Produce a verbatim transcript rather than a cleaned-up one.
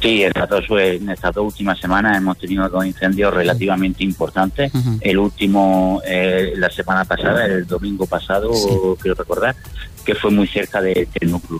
Sí, estas dos, en estas dos últimas semanas hemos tenido dos incendios relativamente importantes. Uh-huh. El último, eh, la semana pasada, el domingo pasado, sí. Quiero recordar, que fue muy cerca de, del núcleo